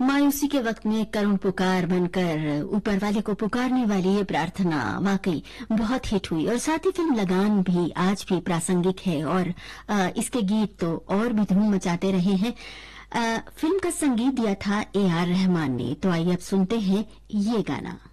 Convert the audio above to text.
मायूसी के वक्त में करुण पुकार बनकर ऊपर वाले को पुकारने वाली ये प्रार्थना वाकई बहुत हिट हुई और साथ ही फिल्म लगान भी आज भी प्रासंगिक है और इसके गीत तो और भी धूम मचाते रहे हैं। फिल्म का संगीत दिया था AR रहमान ने। तो आइए अब सुनते हैं ये गाना।